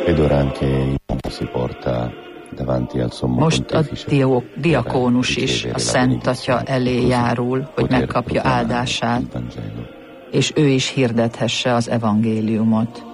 Most a diakónus is a Szent Atya elé járul, hogy megkapja áldását, és ő is hirdethesse az evangéliumot.